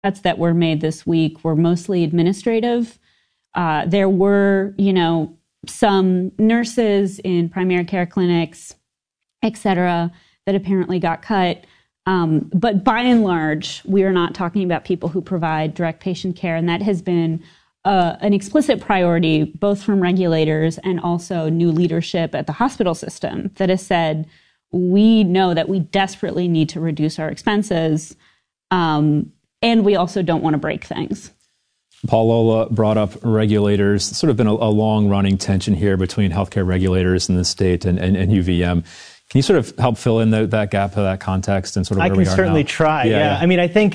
cuts that were made this week were mostly administrative. There were, some nurses in primary care clinics, et cetera, that apparently got cut. But by and large, we are not talking about people who provide direct patient care. And that has been an explicit priority, both from regulators and also new leadership at the hospital system that has said, we know that we desperately need to reduce our expenses. And we also don't want to break things. Paul Lola brought up regulators. It's sort of been a long-running tension here between healthcare regulators in the state and UVM. Can you sort of help fill in that gap of that context and sort of where we are now? I can certainly try. Yeah. I mean, I think,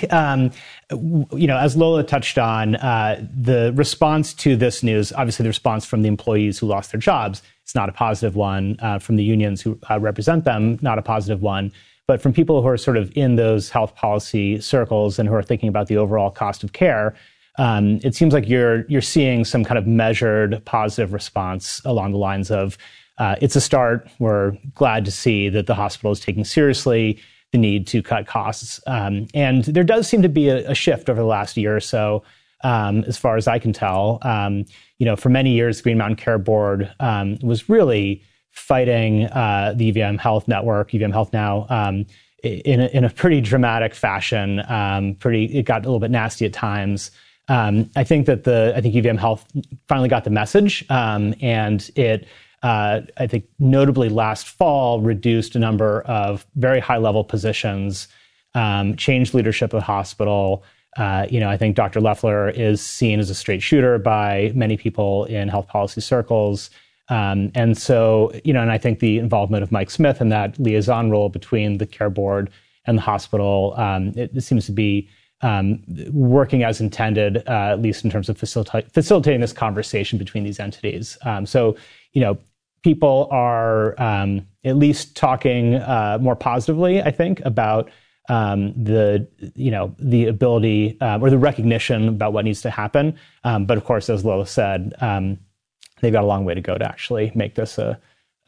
as Lola touched on, the response to this news, obviously the response from the employees who lost their jobs, it's not a positive one. From the unions who represent them, not a positive one. But from people who are sort of in those health policy circles and who are thinking about the overall cost of care, it seems like you're seeing some kind of measured positive response along the lines of, it's a start. We're glad to see that the hospital is taking seriously the need to cut costs. And there does seem to be a shift over the last year or so, as far as I can tell. For many years, the Green Mountain Care Board was really fighting the UVM Health Network, UVM Health Now, in a pretty dramatic fashion. It got a little bit nasty at times. I think UVM Health finally got the message, and it, I think, notably last fall, reduced a number of very high-level positions, changed leadership of the hospital. I think Dr. Loeffler is seen as a straight shooter by many people in health policy circles. And so, and I think the involvement of Mike Smith in that liaison role between the care board and the hospital, it seems to be working as intended, at least in terms of facilitating this conversation between these entities. People are at least talking more positively, I think, about the ability or the recognition about what needs to happen. But of course, as Lola said, they've got a long way to go to actually make this to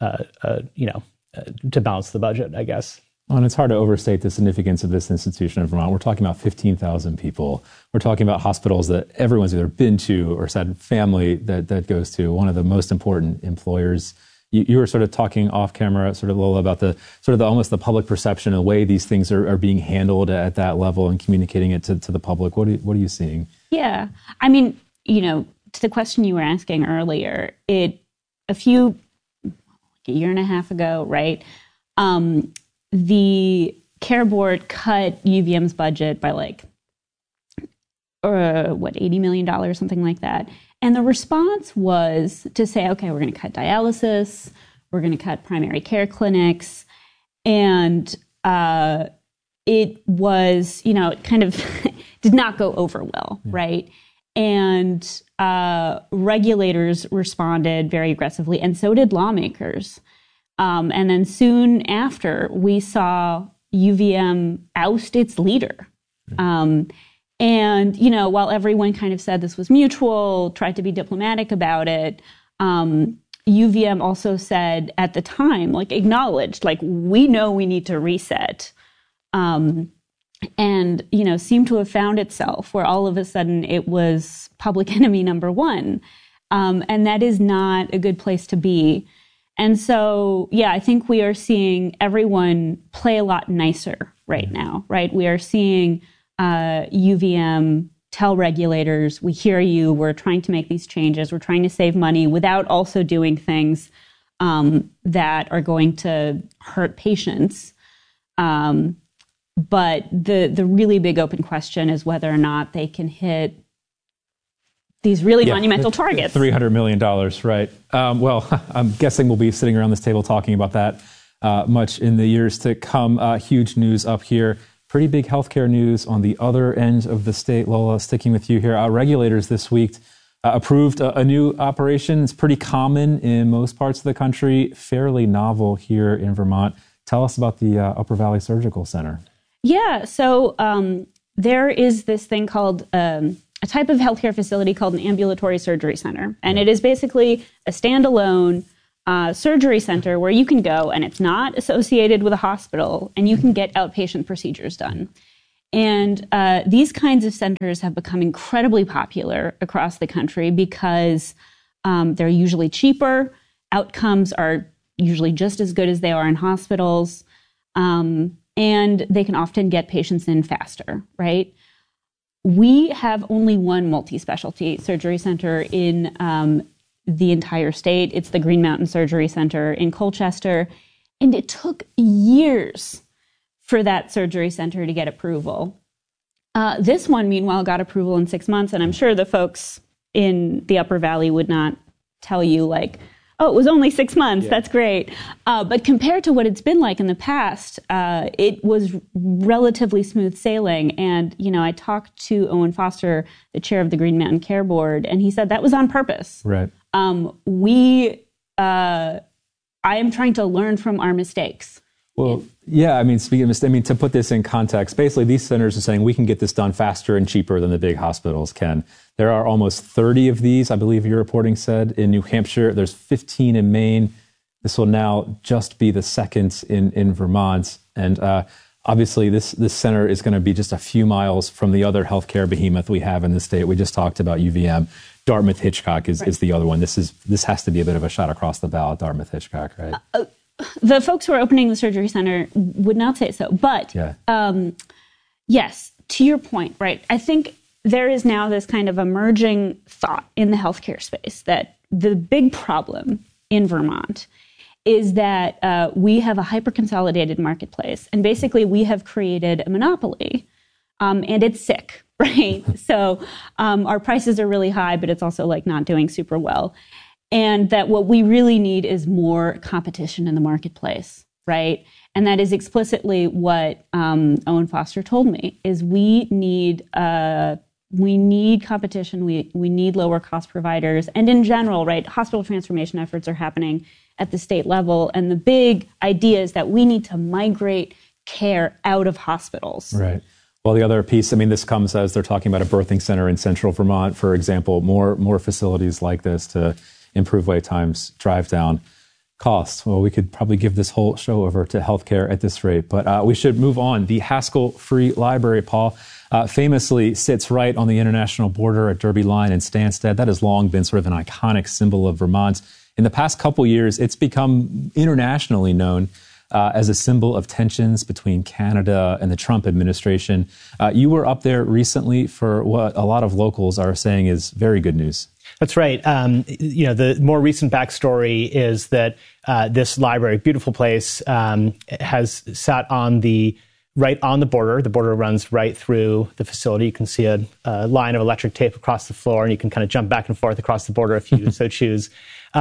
balance the budget, I guess. Well, and it's hard to overstate the significance of this institution in Vermont. We're talking about 15,000 people. We're talking about hospitals that everyone's either been to or had family that goes to, one of the most important employers. You were sort of talking off camera, sort of, Lola, about almost the public perception, the way these things are being handled at that level and communicating it to the public. What are you seeing? Yeah. I mean, to the question you were asking earlier, a year and a half ago, right? The care board cut UVM's budget by $80 million, something like that. And the response was to say, okay, we're going to cut dialysis, we're going to cut primary care clinics. And it was, it kind of did not go over well, right? And regulators responded very aggressively, and so did lawmakers. And then soon after, we saw UVM oust its leader. And, while everyone kind of said this was mutual, tried to be diplomatic about it, UVM also said at the time, acknowledged, we know we need to reset. And, seemed to have found itself where all of a sudden it was public enemy number one. And that is not a good place to be. And so, I think we are seeing everyone play a lot nicer right now, right? We are seeing UVM tell regulators, we hear you, we're trying to make these changes, we're trying to save money without also doing things that are going to hurt patients. But the really big open question is whether or not they can hit these really monumental targets. $300 million, right. Well, I'm guessing we'll be sitting around this table talking about that much in the years to come. Huge news up here. Pretty big healthcare news on the other end of the state. Lola, sticking with you here. Regulators this week approved a new operation. It's pretty common in most parts of the country, fairly novel here in Vermont. Tell us about the Upper Valley Surgical Center. Yeah, so there is this thing called a type of healthcare facility called an ambulatory surgery center. And it is basically a standalone surgery center where you can go and it's not associated with a hospital and you can get outpatient procedures done. And these kinds of centers have become incredibly popular across the country because they're usually cheaper. Outcomes are usually just as good as they are in hospitals. And they can often get patients in faster, right? We have only one multi-specialty surgery center in the entire state. It's the Green Mountain Surgery Center in Colchester. And it took years for that surgery center to get approval. This one, meanwhile, got approval in 6 months. And I'm sure the folks in the Upper Valley would not tell you like, oh, it was only 6 months. Yeah. That's great. But compared to what it's been like in the past, it was relatively smooth sailing. And, you know, I talked to Owen Foster, the chair of the Green Mountain Care Board, and he said that was on purpose. Right. I am trying to learn from our mistakes. Well, yeah, I mean, speaking of mistakes, to put this in context, basically these centers are saying we can get this done faster and cheaper than the big hospitals can. There are almost 30 of these, I believe your reporting said, in New Hampshire. There's 15 in Maine. This will now just be the second in Vermont. And obviously this center is going to be just a few miles from the other healthcare behemoth we have in the state. We just talked about UVM. Dartmouth-Hitchcock is the other one. This has to be a bit of a shot across the bow at Dartmouth-Hitchcock, right? The folks who are opening the surgery center would not say so. But yes, to your point, right, I think there is now this kind of emerging thought in the healthcare space that the big problem in Vermont is that we have a hyper-consolidated marketplace. And basically, we have created a monopoly, and it's sick, right? So our prices are really high, but it's also like not doing super well. And that what we really need is more competition in the marketplace, right? And that is explicitly what Owen Foster told me, is we need competition, we need lower cost providers. And in general, right, hospital transformation efforts are happening at the state level. And the big idea is that we need to migrate care out of hospitals. Right. Well, the other piece, I mean, this comes as they're talking about a birthing center in central Vermont, for example, more facilities like this to improve wait times, drive down costs. Well, we could probably give this whole show over to healthcare at this rate, but we should move on. The Haskell Free Library, Paul, famously sits right on the international border at Derby Line and Stansted. That has long been sort of an iconic symbol of Vermont. In the past couple years, it's become internationally known as a symbol of tensions between Canada and the Trump administration. You were up there recently for what a lot of locals are saying is very good news. That's right. The more recent backstory is that this library, beautiful place, has sat right on the border. The border runs right through the facility. You can see a line of electric tape across the floor, and you can kind of jump back and forth across the border if you so choose.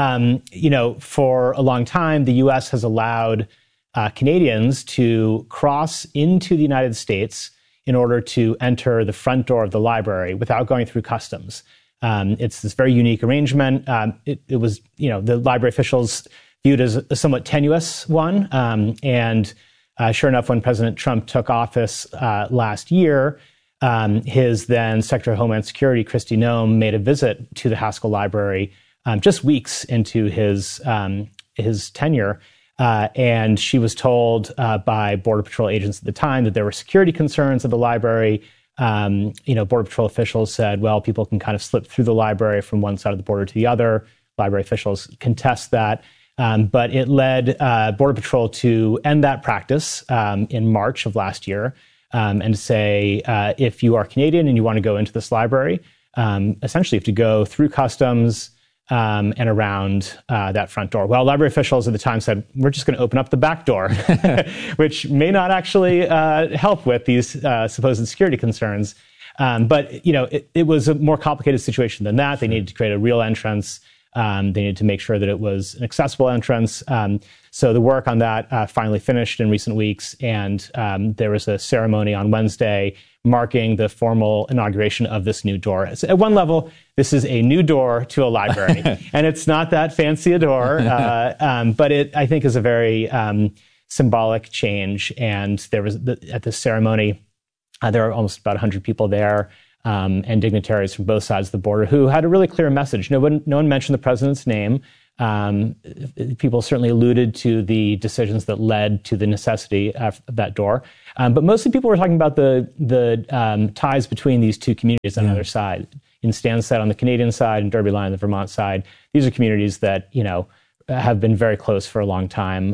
For a long time, the U.S. has allowed Canadians to cross into the United States in order to enter the front door of the library without going through customs. It's this very unique arrangement. It was, the library officials viewed as a somewhat tenuous one. And sure enough, when President Trump took office last year, his then Secretary of Homeland Security, Kristi Noem, made a visit to the Haskell Library just weeks into his tenure. And she was told by Border Patrol agents at the time that there were security concerns at the library. Border Patrol officials said, well, people can kind of slip through the library from one side of the border to the other. Library officials contest that. But it led Border Patrol to end that practice in March of last year and say, if you are Canadian and you want to go into this library, essentially you have to go through customs and around that front door. Well, library officials at the time said, we're just going to open up the back door, which may not actually help with these supposed security concerns. But it was a more complicated situation than that. They needed to create a real entrance. They needed to make sure that it was an accessible entrance. So the work on that finally finished in recent weeks. And there was a ceremony on Wednesday marking the formal inauguration of this new door. So at one level, this is a new door to a library. And it's not that fancy a door, but it, I think, is a very symbolic change. And there was, at this ceremony, there were almost about 100 people there, and dignitaries from both sides of the border who had a really clear message. No one mentioned the president's name, People certainly alluded to the decisions that led to the necessity of that door. But mostly people were talking about the ties between these two communities on the other side. In Stansted on the Canadian side and Derby Line on the Vermont side, these are communities that, have been very close for a long time.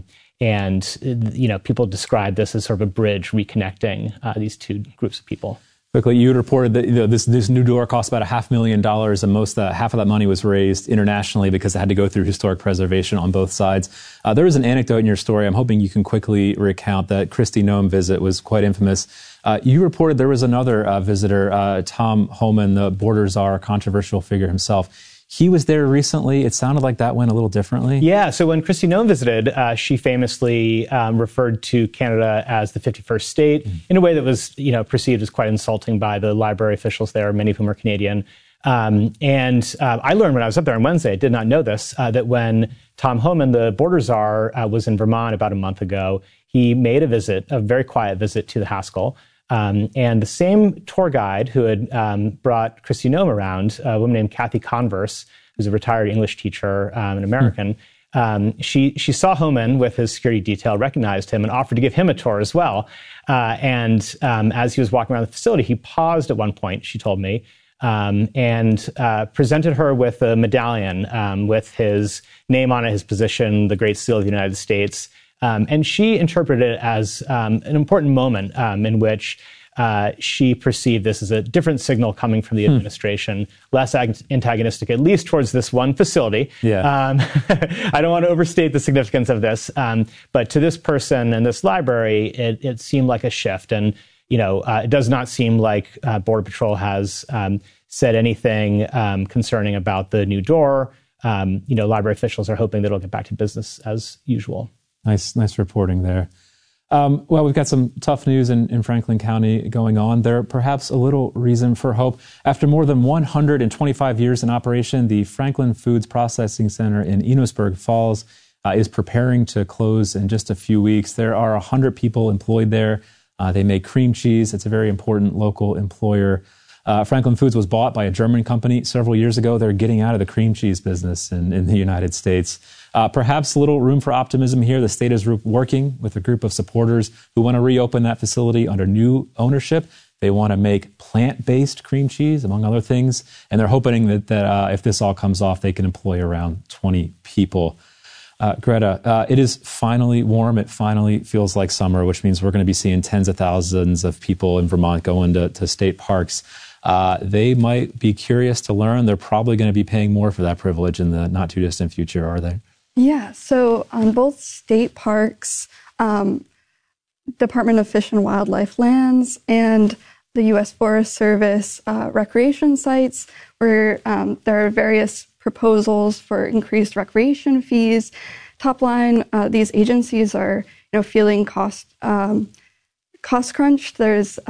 And people describe this as sort of a bridge reconnecting these two groups of people. Quickly, you had reported that this new door cost about $500,000, and half of that money was raised internationally because it had to go through historic preservation on both sides. There was an anecdote in your story I'm hoping you can quickly recount. That Kristi Noem visit was quite infamous. You reported there was another visitor, Tom Homan, the border czar, controversial figure himself. He was there recently. It sounded like that went a little differently. Yeah, so when Kristi Noem visited, she famously referred to Canada as the 51st state in a way that was, perceived as quite insulting by the library officials there, many of whom are Canadian. And I learned when I was up there on Wednesday, I did not know this, that when Tom Homan, the border czar, was in Vermont about a month ago, he made a very quiet visit to the Haskell. And the same tour guide who had brought Kristi Noem around, a woman named Kathy Converse, who's a retired English teacher, an American, she saw Homan with his security detail, recognized him, and offered to give him a tour as well. And as he was walking around the facility, he paused at one point, she told me, and presented her with a medallion with his name on it, his position, the Great Seal of the United States. And she interpreted it as an important moment in which she perceived this as a different signal coming from the administration, less antagonistic, at least towards this one facility. Yeah. I don't want to overstate the significance of this, but to this person and this library, it seemed like a shift. And, it does not seem like Border Patrol has said anything concerning about the new door. Library officials are hoping that it'll get back to business as usual. Nice reporting there. Well, we've got some tough news in Franklin County going on. There perhaps a little reason for hope. After more than 125 years in operation, the Franklin Foods Processing Center in Enosburg Falls is preparing to close in just a few weeks. There are 100 people employed there. They make cream cheese. It's a very important local employer. Franklin Foods was bought by a German company several years ago. They're getting out of the cream cheese business in the United States. Perhaps a little room for optimism here. The state is working with a group of supporters who want to reopen that facility under new ownership. They want to make plant-based cream cheese, among other things. And they're hoping that if this all comes off, they can employ around 20 people. Greta, it is finally warm. It finally feels like summer, which means we're going to be seeing tens of thousands of people in Vermont going to state parks. They might be curious to learn they're probably going to be paying more for that privilege in the not too distant future, are they? Yeah, so on both state parks, Department of Fish and Wildlife lands, and the U.S. Forest Service recreation sites, where there are various proposals for increased recreation fees. Top line, these agencies are, feeling cost crunched. There's,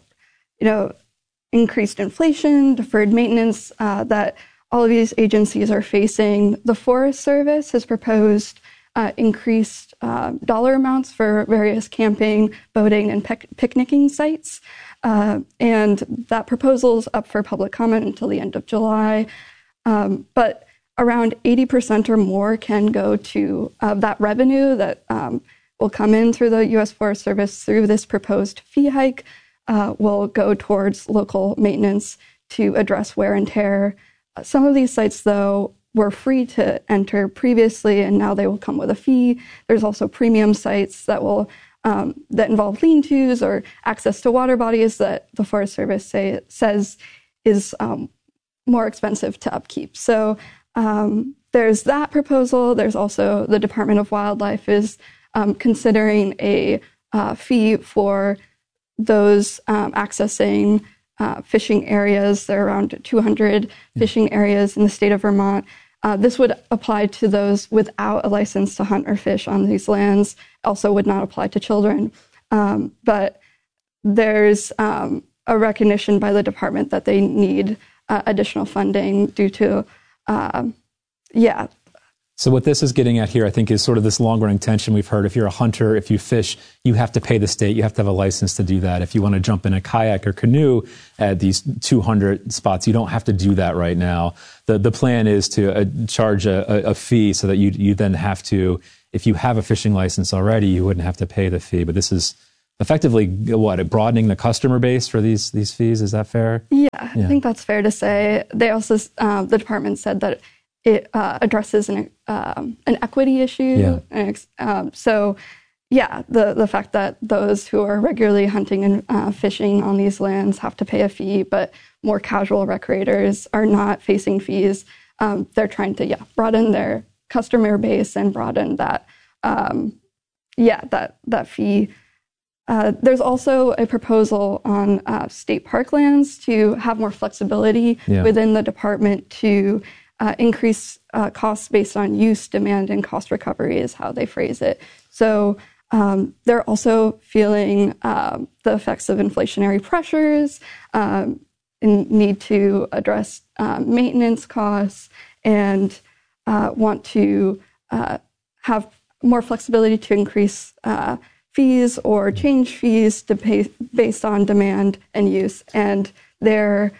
increased inflation, deferred maintenance that all of these agencies are facing. The Forest Service has proposed increased dollar amounts for various camping, boating, and picnicking sites. And that proposal is up for public comment until the end of July. But around 80% or more can go to that revenue that will come in through the U.S. Forest Service through this proposed fee hike will go towards local maintenance to address wear and tear. Some of these sites, though, were free to enter previously, and now they will come with a fee. There's also premium sites that will that involve lean-tos or access to water bodies that the Forest Service says is more expensive to upkeep. So there's that proposal. There's also the Department of Wildlife is considering a fee for those accessing fishing areas. There are around 200 fishing areas in the state of Vermont. This would apply to those without a license to hunt or fish on these lands. Also would not apply to children. But there's a recognition by the department that they need additional funding due to, So what this is getting at here, I think, is sort of this long-running tension we've heard. If you're a hunter, if you fish, you have to pay the state. You have to have a license to do that. If you want to jump in a kayak or canoe at these 200 spots, you don't have to do that right now. The plan is to charge a fee so that you then have to, if you have a fishing license already, you wouldn't have to pay the fee. But this is effectively, broadening the customer base for these fees. Is that fair? Yeah, I think that's fair to say. They also, the department said that it addresses an equity issue. Yeah. So, the fact that those who are regularly hunting and fishing on these lands have to pay a fee, but more casual recreators are not facing fees. They're trying to broaden their customer base and broaden that that fee. There's also a proposal on state park lands to have more flexibility within the department to increase costs based on use, demand, and cost recovery is how they phrase it. So they're also feeling the effects of inflationary pressures, and need to address maintenance costs, and want to have more flexibility to increase fees or change fees to pay based on demand and use. And they're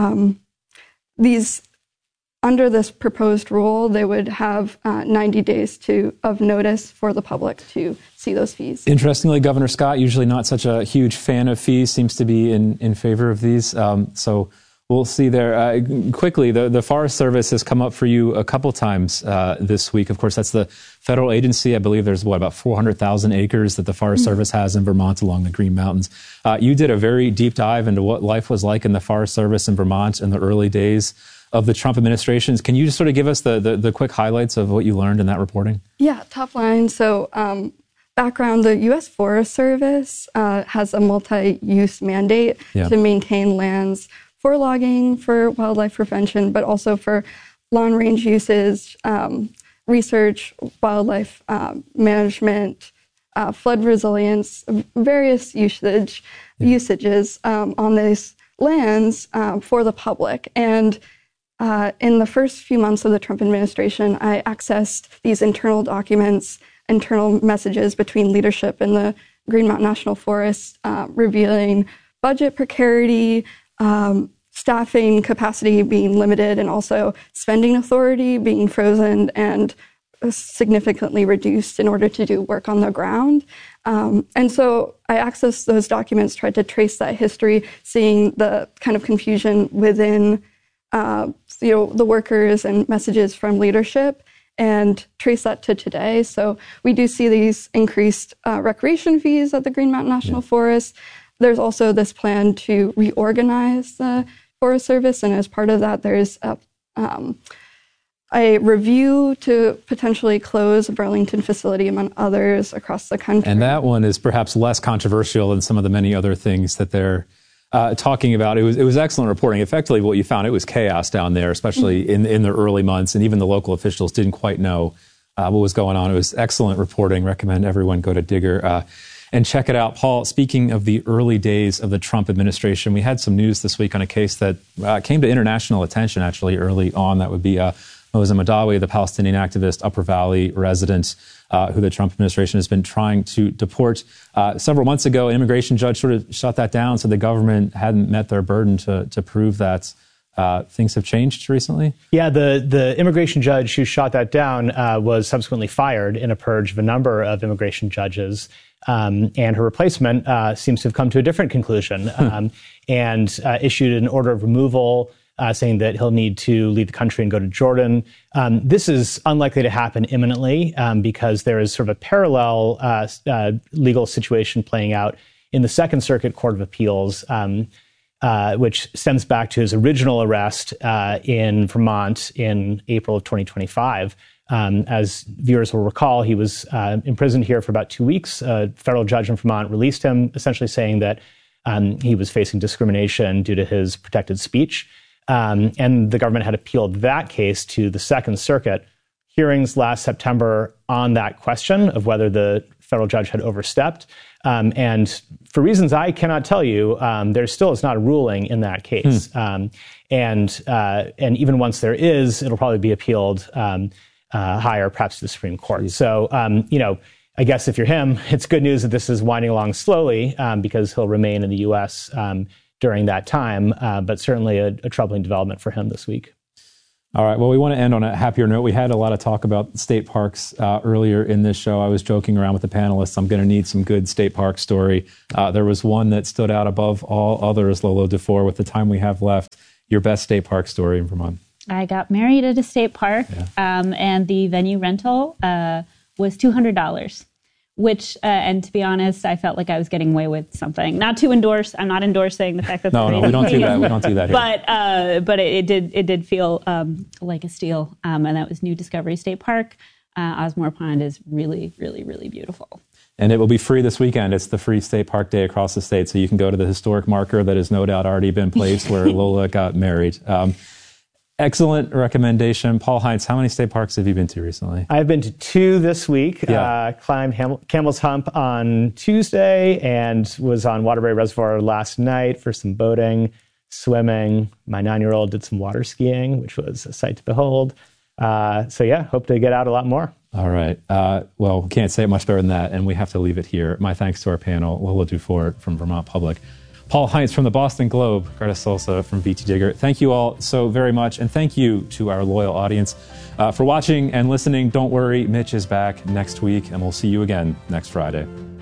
under this proposed rule, they would have 90 days of notice for the public to see those fees. Interestingly, Governor Scott, usually not such a huge fan of fees, seems to be in favor of these. So we'll see there. Quickly, the Forest Service has come up for you a couple times this week. Of course, that's the federal agency. I believe there's, about 400,000 acres that the Forest Service has in Vermont along the Green Mountains. You did a very deep dive into what life was like in the Forest Service in Vermont in the early days of the Trump administrations. Can you just sort of give us the quick highlights of what you learned in that reporting? Yeah, top line. So background, the U.S. Forest Service has a multi-use mandate to maintain lands for logging, for wildlife prevention, but also for long-range uses, research, wildlife management, flood resilience, various usages on these lands for the public. And in the first few months of the Trump administration, I accessed these internal documents, internal messages between leadership in the Green Mountain National Forest, revealing budget precarity, staffing capacity being limited, and also spending authority being frozen and significantly reduced in order to do work on the ground. And so I accessed those documents, tried to trace that history, seeing the kind of confusion within the workers and messages from leadership, and trace that to today. So we do see these increased recreation fees at the Green Mountain National Forest. There's also this plan to reorganize the Forest Service, and as part of that, there's a review to potentially close a Burlington facility, among others, across the country. And that one is perhaps less controversial than some of the many other things that they're talking about. It was excellent reporting. Effectively, what you found, it was chaos down there, especially in the early months, and even the local officials didn't quite know what was going on. It was excellent reporting. Recommend everyone go to Digger and check it out. Paul, speaking of the early days of the Trump administration, we had some news this week on a case that came to international attention actually early on. That would be Moza Madawi, the Palestinian activist, Upper Valley resident, who the Trump administration has been trying to deport. Several months ago, an immigration judge sort of shut that down, so the government hadn't met their burden to prove that. Things have changed recently? Yeah, the immigration judge who shot that down was subsequently fired in a purge of a number of immigration judges. And her replacement seems to have come to a different conclusion and issued an order of removal saying that he'll need to leave the country and go to Jordan. This is unlikely to happen imminently because there is sort of a parallel legal situation playing out in the Second Circuit Court of Appeals, which stems back to his original arrest in Vermont in April of 2025. As viewers will recall, he was imprisoned here for about 2 weeks. A federal judge in Vermont released him, essentially saying that he was facing discrimination due to his protected speech. And the government had appealed that case to the Second Circuit. Hearings last September on that question of whether the federal judge had overstepped. And for reasons I cannot tell you, there still is not a ruling in that case. And even once there is, it'll probably be appealed higher, perhaps to the Supreme Court. So, I guess if you're him, it's good news that this is winding along slowly because he'll remain in the U.S. During that time, but certainly a troubling development for him this week. All right. Well, we want to end on a happier note. We had a lot of talk about state parks earlier in this show. I was joking around with the panelists. I'm going to need some good state park story. There was one that stood out above all others, Lolo Dufour, with the time we have left. Your best state park story in Vermont. I got married at a state park, and the venue rental was $200. Which, and to be honest, I felt like I was getting away with something. Not to endorse. I'm not endorsing the fact that no, we don't do that. We don't do that here. But it did feel like a steal, and that was New Discovery State Park. Osmore Pond is really, really, really beautiful. And it will be free this weekend. It's the free state park day across the state, so you can go to the historic marker that has no doubt already been placed where Lola got married. Excellent recommendation. Paul Heinz, how many state parks have you been to recently? I've been to 2 this week. Climbed Camel's Hump on Tuesday and was on Waterbury Reservoir last night for some boating, swimming. My 9-year-old did some water skiing, which was a sight to behold. Hope to get out a lot more. All right. Well, can't say it much better than that, and we have to leave it here. My thanks to our panel, Lola Dufour from Vermont Public, Paul Heinz from the Boston Globe, Greta Salsa from VT Digger. Thank you all so very much, and thank you to our loyal audience for watching and listening. Don't worry, Mitch is back next week, and we'll see you again next Friday.